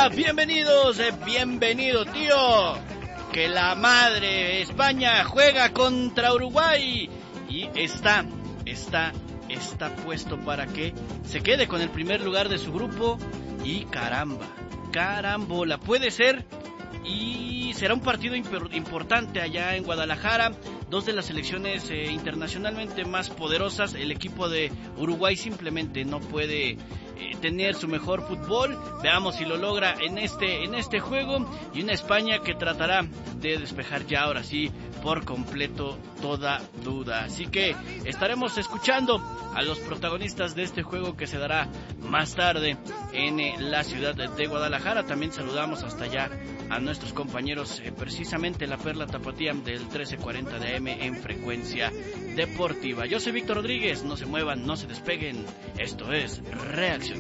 Hola, bienvenidos, bienvenido tío. Que la madre España juega contra Uruguay y está puesto para que se quede con el primer lugar de su grupo y carambola, puede ser y será un partido importante allá en Guadalajara. Dos de las selecciones internacionalmente más poderosas. El equipo de Uruguay simplemente no puede tener su mejor fútbol. Veamos si lo logra en este juego. Y una España que tratará de despejar ya ahora sí por completo toda duda. Así que estaremos escuchando a los protagonistas de este juego que se dará más tarde en la ciudad de Guadalajara. También saludamos hasta allá a nuestros compañeros precisamente la Perla Tapatía del 1340 de AM en frecuencia deportiva. Yo soy Víctor Rodríguez, no se muevan, no se despeguen, esto es Reacción.